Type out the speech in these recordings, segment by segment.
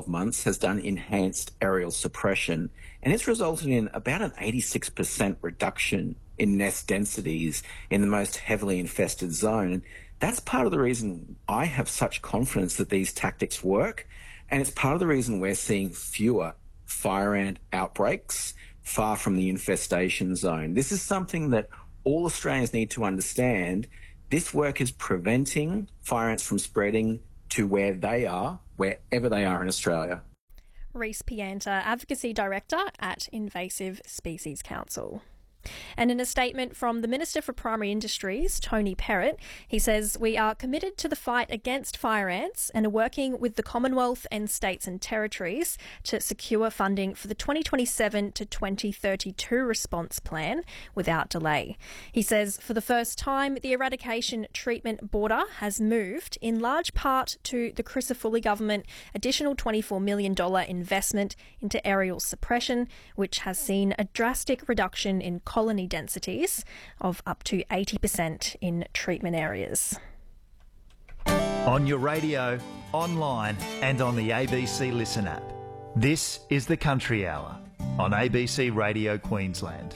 12 months has done enhanced aerial suppression, and it's resulted in about an 86% reduction in nest densities in the most heavily infested zone. And that's part of the reason I have such confidence that these tactics work, and it's part of the reason we're seeing fewer fire ant outbreaks far from the infestation zone. This is something that all Australians need to understand. This work is preventing fire ants from spreading to where they are, wherever they are in Australia. Reece Pianta, Advocacy Director at Invasive Species Council. And in a statement from the Minister for Primary Industries, Tony Perrott, he says, "We are committed to the fight against fire ants and are working with the Commonwealth and states and territories to secure funding for the 2027 to 2032 response plan without delay." He says, "For the first time, the eradication treatment border has moved, in large part to the Crisafulli government additional $24 million investment into aerial suppression, which has seen a drastic reduction in colony densities of up to 80% in treatment areas." On your radio, online and on the ABC Listen app. This is the Country Hour on ABC Radio Queensland.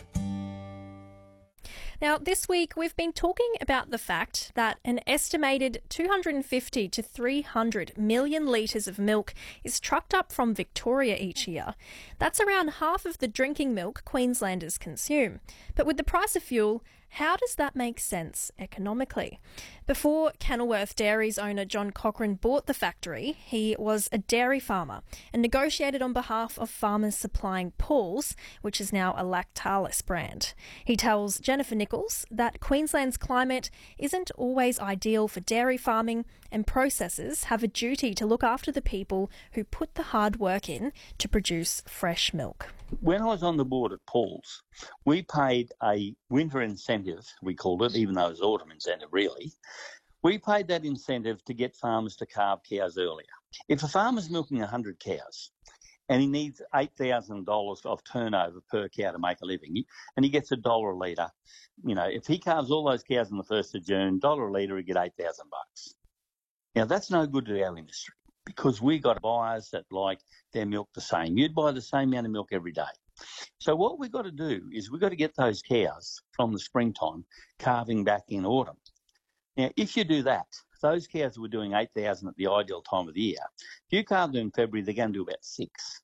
Now, this week we've been talking about the fact that an estimated 250 to 300 million litres of milk is trucked up from Victoria each year. That's around half of the drinking milk Queenslanders consume. But with the price of fuel, how does that make sense economically? Before Kenilworth Dairies owner John Cochrane bought the factory, he was a dairy farmer and negotiated on behalf of farmers supplying Paul's, which is now a Lactalis brand. He tells Jennifer Nichols that Queensland's climate isn't always ideal for dairy farming, and processors have a duty to look after the people who put the hard work in to produce fresh milk. When I was on the board at Paul's, we paid a winter incentive, we called it, even though it was autumn incentive really. We paid that incentive to get farmers to calve cows earlier. If a farmer's milking 100 cows and he needs $8,000 of turnover per cow to make a living, and he gets $1 a litre, if he calves all those cows on the 1st of June, $1 a litre, he get $8,000. Now, that's no good to our industry, because we got buyers that like their milk the same. You'd buy the same amount of milk every day. So what we've got to do is we've got to get those cows from the springtime calving back in autumn. Now, if you do that, those cows that were doing 8,000 at the ideal time of the year, if you calve them in February, they're going to do about 6.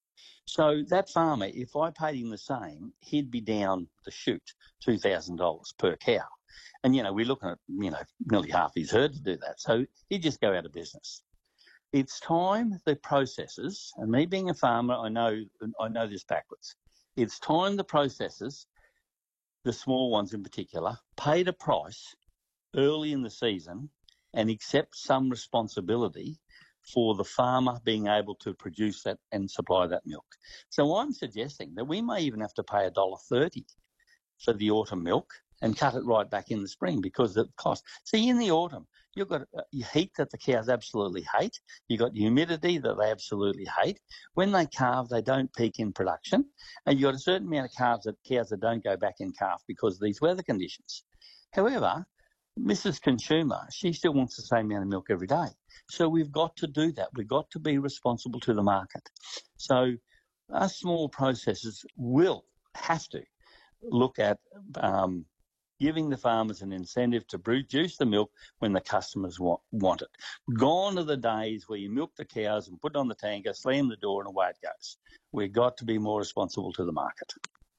So that farmer, if I paid him the same, he'd be down the chute $2,000 per cow. And, we're looking at, nearly half his herd to do that. So he'd just go out of business. It's time the processors, and me being a farmer, I know this backwards. It's time the processors, the small ones in particular, paid a price early in the season and accept some responsibility for the farmer being able to produce that and supply that milk. So I'm suggesting that we may even have to pay $1.30 for the autumn milk and cut it right back in the spring because of the cost. See, in the autumn, you've got heat that the cows absolutely hate. You've got humidity that they absolutely hate. When they calve, they don't peak in production. And you've got a certain amount of cows that don't go back in calf because of these weather conditions. However, Mrs. Consumer, she still wants the same amount of milk every day. So we've got to do that. We've got to be responsible to the market. So us small processors will have to look at giving the farmers an incentive to produce the milk when the customers want it. Gone are the days where you milk the cows and put it on the tanker, slam the door, and away it goes. We've got to be more responsible to the market.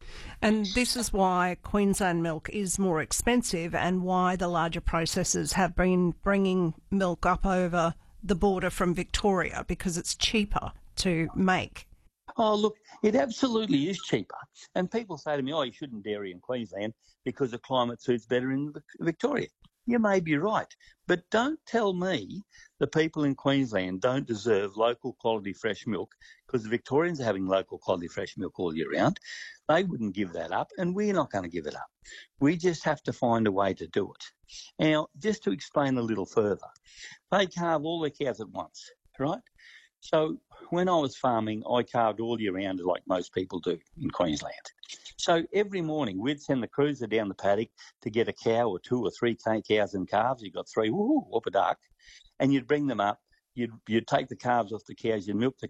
And this is why Queensland milk is more expensive and why the larger processors have been bringing milk up over the border from Victoria, because it's cheaper to make. Oh, look, it absolutely is cheaper. And people say to me, you shouldn't dairy in Queensland because the climate suits better in Victoria. You may be right, but don't tell me the people in Queensland don't deserve local quality fresh milk because the Victorians are having local quality fresh milk all year round. They wouldn't give that up, and we're not going to give it up. We just have to find a way to do it. Now, just to explain a little further, they calve all their cows at once, right? So when I was farming, I calved all year round like most people do in Queensland. So every morning we'd send the cruiser down the paddock to get a cow or 2 or 3 cows and calves. You got 3, whoop a duck, and you'd bring them up. You'd take the calves off the cows, you'd milk the